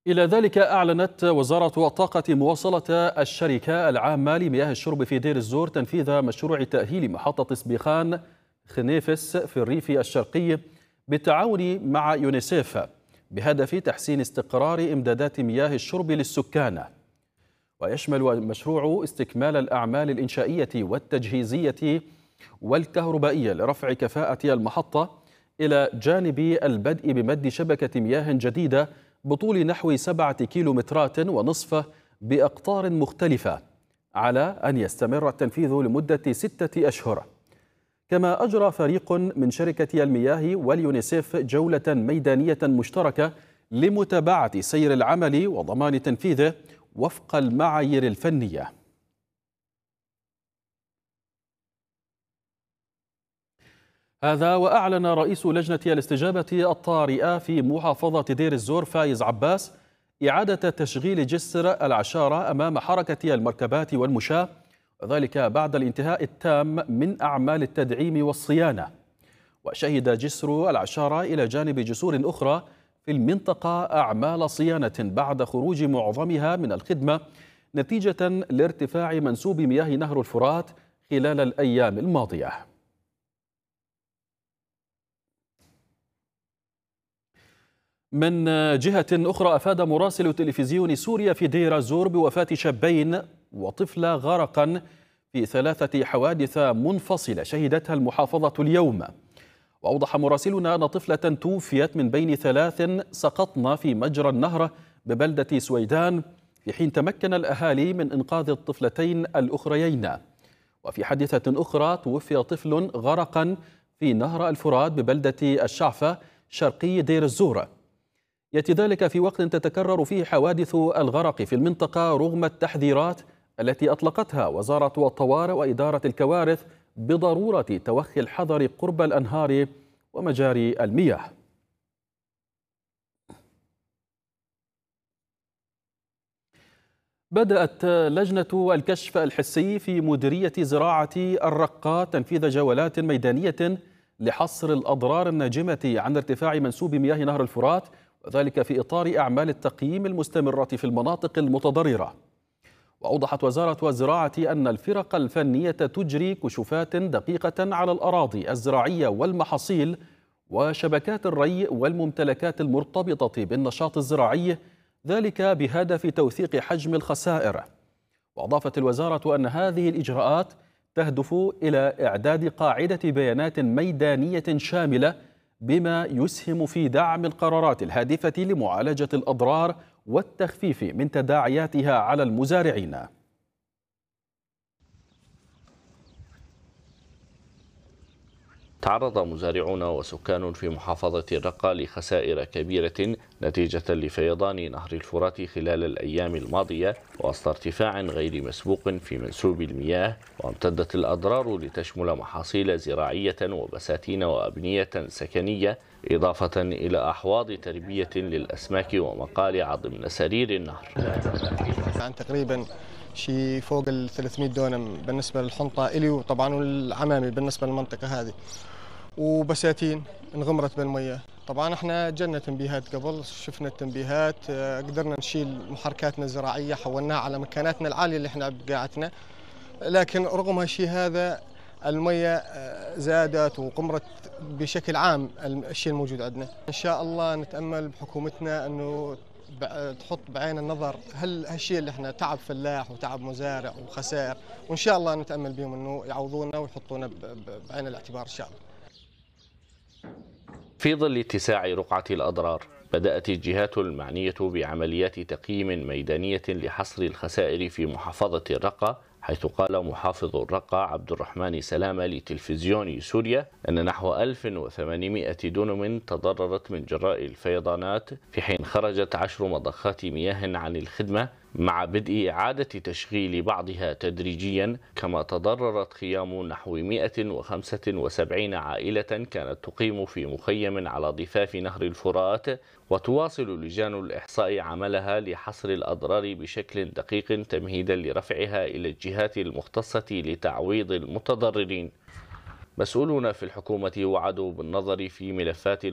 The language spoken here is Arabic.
إلى ذلك أعلنت وزارة الطاقة مواصلة الشركة العامة لمياه الشرب في دير الزور تنفيذ مشروع تأهيل محطة سبيخان خنيفس في الريف الشرقي بالتعاون مع يونيسيف بهدف تحسين استقرار إمدادات مياه الشرب للسكان. ويشمل المشروع استكمال الأعمال الإنشائية والتجهيزية والكهربائية لرفع كفاءة المحطة، إلى جانب البدء بمد شبكة مياه جديدة بطول نحو 7 كيلومترات ونصف بأقطار مختلفة، على أن يستمر التنفيذ لمدة 6 أشهر. كما أجرى فريق من شركة المياه واليونيسيف جولة ميدانية مشتركة لمتابعة سير العمل وضمان تنفيذه وفق المعايير الفنية. هذا وأعلن رئيس لجنة الاستجابة الطارئة في محافظة دير الزور فايز عباس إعادة تشغيل جسر العشارة أمام حركة المركبات والمشاة، وذلك بعد الانتهاء التام من أعمال التدعيم والصيانة. وشهد جسر العشارة إلى جانب جسور أخرى في المنطقة أعمال صيانة بعد خروج معظمها من الخدمة نتيجة لارتفاع منسوب مياه نهر الفرات خلال الأيام الماضية. من جهة أخرى، أفاد مراسل تلفزيون سوريا في دير الزور بوفاة شابين وطفلة غرقا في 3 حوادث منفصلة شهدتها المحافظة اليوم. وأوضح مراسلنا أن طفلة توفيت من بين 3 سقطن في مجرى النهر ببلدة سويدان، في حين تمكن الأهالي من إنقاذ الطفلتين الأخريين. وفي حادثة أخرى توفي طفل غرقا في نهر الفرات ببلدة الشعفة شرقي دير الزور. يأتي ذلك في وقت تتكرر فيه حوادث الغرق في المنطقة رغم التحذيرات التي أطلقتها وزارة الطوارئ وإدارة الكوارث بضرورة توخي الحذر قرب الأنهار ومجاري المياه. بدأت لجنة الكشف الحسي في مديرية زراعة الرقة تنفيذ جولات ميدانية لحصر الأضرار الناجمة عن ارتفاع منسوب مياه نهر الفرات، وذلك في إطار أعمال التقييم المستمرة في المناطق المتضررة. وأوضحت وزارة الزراعة أن الفرق الفنية تجري كشوفات دقيقة على الأراضي الزراعية والمحاصيل وشبكات الري والممتلكات المرتبطة بالنشاط الزراعي، ذلك بهدف توثيق حجم الخسائر. وأضافت الوزارة أن هذه الإجراءات تهدف إلى إعداد قاعدة بيانات ميدانية شاملة بما يسهم في دعم القرارات الهادفة لمعالجة الأضرار والتخفيف من تداعياتها على المزارعين. تعرض مزارعون وسكان في محافظة الرقة لخسائر كبيرة نتيجة لفيضان نهر الفرات خلال الأيام الماضية، وسط ارتفاع غير مسبوق في منسوب المياه. وامتدت الأضرار لتشمل محاصيل زراعية وبساتين وأبنية سكنية، إضافة إلى أحواض تربية للأسماك ومقالع ضمن سرير النهر. عن تقريبا شيء فوق ال 300 دونم بالنسبة للحنطة إلي، وطبعا والعمامي بالنسبة للمنطقة هذه، وبساتين انغمرت بالمياه. طبعا احنا جنة تنبيهات قبل، شفنا التنبيهات، قدرنا نشيل محركاتنا الزراعية، حولناها على مكاناتنا العالية اللي احنا بقاعتنا، لكن رغم هالشيء هذا المياه زادت وقمرت بشكل عام الشيء الموجود عندنا. ان شاء الله نتأمل بحكومتنا انه تحط بعين النظر هالشيء اللي احنا تعب فلاح وتعب مزارع وخسائر، وان شاء الله نتأمل بهم انه يعوضونا ويحطونا بعين الاعتبار ان شاء الله. في ظل اتساع رقعة الأضرار، بدأت الجهات المعنية بعمليات تقييم ميدانية لحصر الخسائر في محافظة الرقة، حيث قال محافظ الرقة عبد الرحمن سلامة لتلفزيون سوريا أن نحو 1800 دونم تضررت من جراء الفيضانات، في حين خرجت 10 مضخات مياه عن الخدمة مع بدء إعادة تشغيل بعضها تدريجيا. كما تضررت خيام نحو 175 عائلة كانت تقيم في مخيم على ضفاف نهر الفرات، وتواصل لجان الإحصاء عملها لحصر الأضرار بشكل دقيق تمهيدا لرفعها إلى الجهات المختصة لتعويض المتضررين. مسؤولون في الحكومة وعدوا بالنظر في ملفات